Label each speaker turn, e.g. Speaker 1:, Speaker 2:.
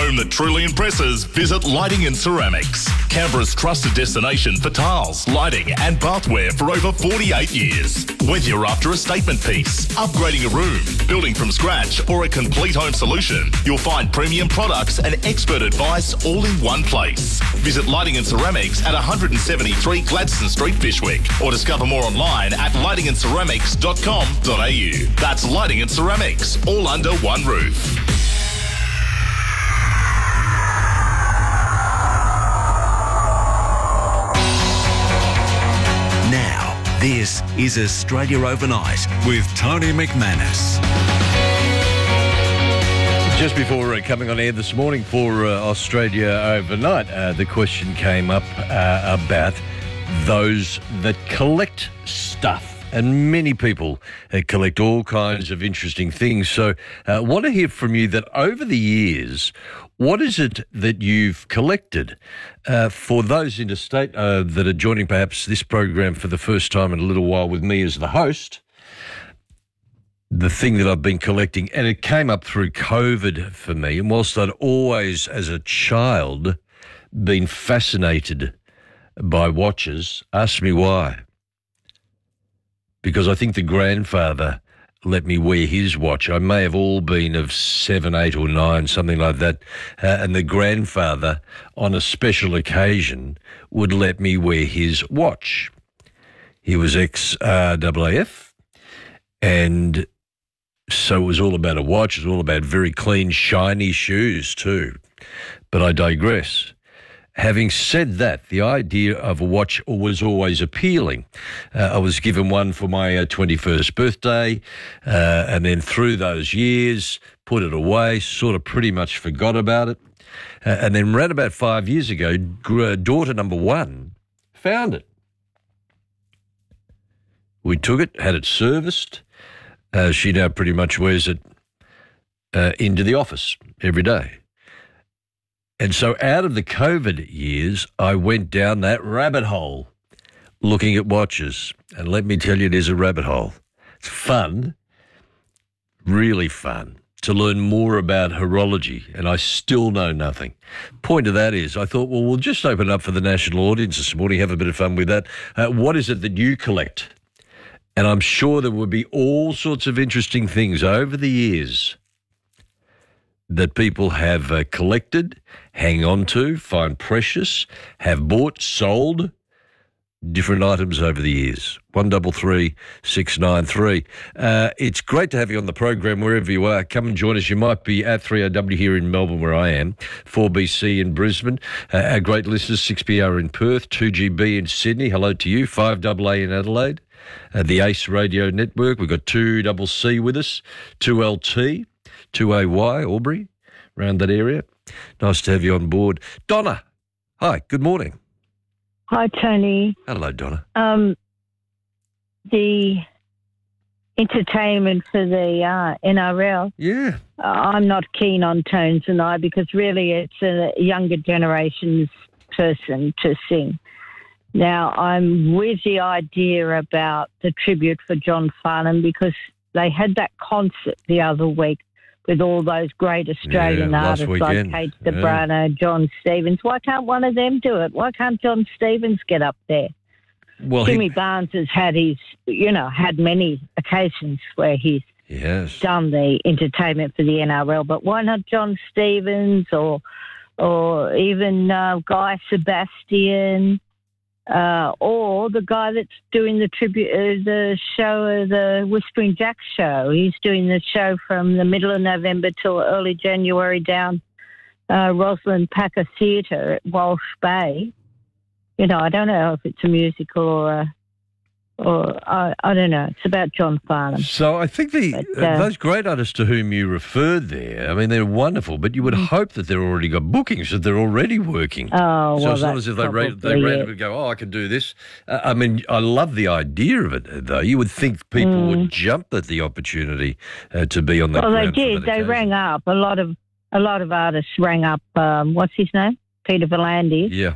Speaker 1: home that truly impresses, visit Lighting and Ceramics. Canberra's trusted destination for tiles, lighting and bathware for over 48 years. Whether you're after a statement piece, upgrading a room, building from scratch or a complete home solution, you'll find premium products and expert advice all in one place. Visit Lighting and Ceramics at 173 Gladstone Street, Fyshwick, or discover more online at lightingandceramics.com.au. That's Lighting and Ceramics, all under one roof.
Speaker 2: Now, this is Australia Overnight with Tony McManus.
Speaker 3: Just before coming on air this morning for Australia Overnight, the question came up about those that collect stuff. And many people collect all kinds of interesting things. So I want to hear from you that over the years, what is it that you've collected? For those interstate that are joining perhaps this program for the first time in a little while with me as the host, the thing that I've been collecting, and it came up through COVID for me, and whilst I'd always, as a child, been fascinated by watches, ask me why. Because I think the grandfather let me wear his watch. I may have all been of 7, 8 or 9, something like that, and the grandfather, on a special occasion, would let me wear his watch. He was ex-RAAF, and so it was all about a watch. It was all about very clean, shiny shoes too. But I digress. Having said that, the idea of a watch was always appealing. I was given one for my 21st birthday, and then through those years, put it away, sort of pretty much forgot about it. And then around about 5 years ago, daughter number 1 found it. We took it, had it serviced. She now pretty much wears it into the office every day. And so out of the COVID years, I went down that rabbit hole looking at watches. And let me tell you, it is a rabbit hole. It's fun, really fun, to learn more about horology, and I still know nothing. Point of that is, I thought, well, we'll just open it up for the national audience this morning, have a bit of fun with that. What is it that you collect? And I'm sure there will be all sorts of interesting things over the years that people have collected, hang on to, find precious, have bought, sold, different items over the years. 133 693. It's great to have you on the program wherever you are. Come and join us. You might be at 3OW here in Melbourne, where I am, 4BC in Brisbane. Our great listeners, 6PR in Perth, 2GB in Sydney. Hello to you. 5AA in Adelaide. The Ace Radio Network. We've got 2CC with us, 2LT. 2AY, Albury, around that area. Nice to have you on board. Donna, hi, good morning.
Speaker 4: Hi, Tony.
Speaker 3: Hello, Donna.
Speaker 4: The entertainment for the NRL.
Speaker 3: Yeah.
Speaker 4: I'm not keen on Tones and I because really it's a younger generation's person to sing. Now, I'm with the idea about the tribute for John Farnham because they had that concert the other week with all those great Australian artists like Kate Ceberano, John Stevens. Why can't one of them do it? Why can't John Stevens get up there?
Speaker 3: Well,
Speaker 4: Jimmy Barnes has had had many occasions where he's done the entertainment for the NRL, but why not John Stevens or even Guy Sebastian? Or the guy that's doing the tribute, the show, the Whispering Jack show. He's doing the show from the middle of November till early January down Rosalind Packer Theatre at Walsh Bay. You know, I don't know if it's a musical or I don't know. It's about John Farnham.
Speaker 3: So I think those great artists to whom you referred there, I mean, they're wonderful, but you would hope that they've already got bookings, that they're already working.
Speaker 4: Oh,
Speaker 3: so
Speaker 4: well,
Speaker 3: it's not as if they randomly go, I can do this. I mean, I love the idea of it, though. You would think people would jump at the opportunity to be on that.
Speaker 4: Well, they did. They rang up. A lot of artists rang up. What's his name? Peter V'landys.
Speaker 3: Yeah.